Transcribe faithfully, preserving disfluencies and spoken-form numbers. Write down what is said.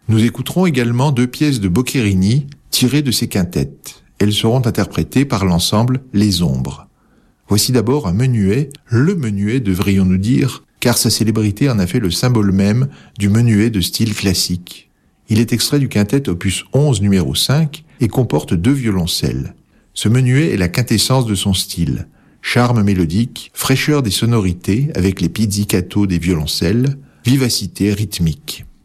Nous écouterons également deux pièces de Boccherini tirées de ses quintettes. Elles seront interprétées par l'ensemble Les Ombres. Voici d'abord un menuet, le menuet devrions-nous dire, car sa célébrité en a fait le symbole même du menuet de style classique. Il est extrait du quintet opus onze numéro cinq et comporte deux violoncelles. Ce menuet est la quintessence de son style. Charme mélodique, fraîcheur des sonorités avec les pizzicato des violoncelles, vivacité rythmique.